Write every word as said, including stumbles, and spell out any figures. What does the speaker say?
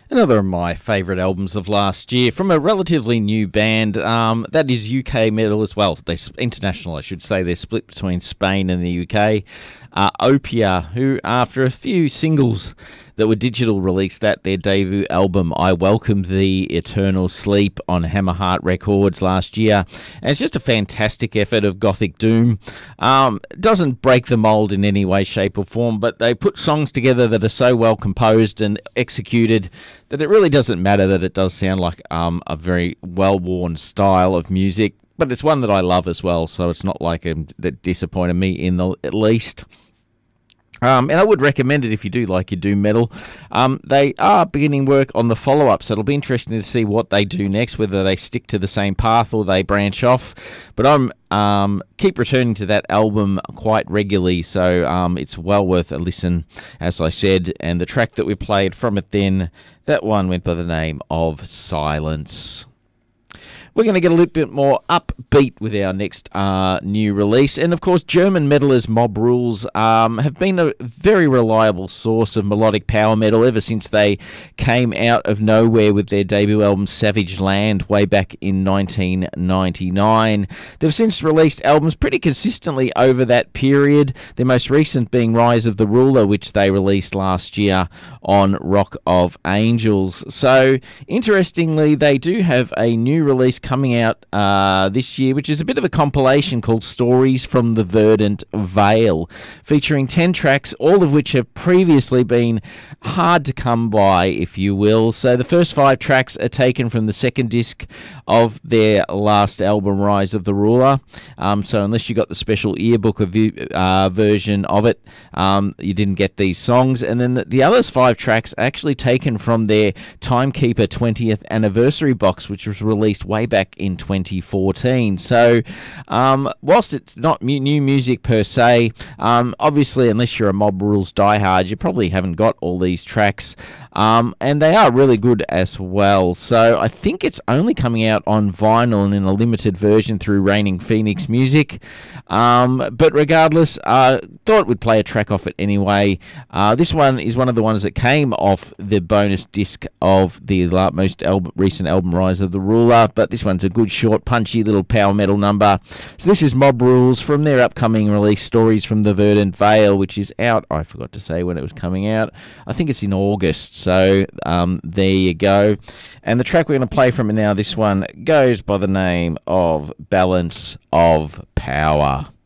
Another of my favourite albums of last year from a relatively new band. Um, that is U K metal as well. They international, I should say. They're split between Spain and the U K. Uh, Opia, who after a few singles that were digital released that their debut album I Welcome Thee Eternal Sleep on Hammerheart Records last year. And it's just a fantastic effort of gothic doom. Um, it doesn't break the mould in any way, shape or form, but they put songs together that are so well composed and executed that it really doesn't matter that it does sound like um, a very well-worn style of music. But it's one that I love as well, so it's not like um, that disappointed me in the at least. Um, and I would recommend it if you do like your doom metal. Um, they are beginning work on the follow-up, so it'll be interesting to see what they do next, whether they stick to the same path or they branch off. But I'm um, keep returning to that album quite regularly, so um, it's well worth a listen, as I said. And the track that we played from it then, that one went by the name of Silence. We're going to get a little bit more upbeat with our next uh, new release. And, of course, German metalers Mob Rules um, have been a very reliable source of melodic power metal ever since they came out of nowhere with their debut album Savage Land way back in nineteen ninety-nine. They've since released albums pretty consistently over that period, their most recent being Rise of the Ruler, which they released last year on Rock of Angels. So, interestingly, they do have a new release coming out uh, this year, which is a bit of a compilation called Stories from the Verdant Vale, featuring ten tracks, all of which have previously been hard to come by, if you will. So the first five tracks are taken from the second disc of their last album, Rise of the Ruler. Um, so unless you got the special earbook uh, version of it, um, you didn't get these songs. And then the, the other five tracks are actually taken from their Timekeeper twentieth anniversary box, which was released way back in twenty fourteen. So um, whilst it's not mu- new music per se, um, obviously unless you're a Mob Rules diehard, you probably haven't got all these tracks, um, and they are really good as well. So I think it's only coming out on vinyl and in a limited version through Reigning Phoenix Music, um, but regardless, uh, thought we'd play a track off it anyway. Uh, this one is one of the ones that came off the bonus disc of the most al- recent album Rise of the Ruler, but this one's a good, short, punchy little power metal number. So this is Mob Rules from their upcoming release, Stories from the Verdant Vale, which is out, I forgot to say when it was coming out. I think it's in August, so um, there you go. And the track we're going to play from it now, this one goes by the name of Balance of Power.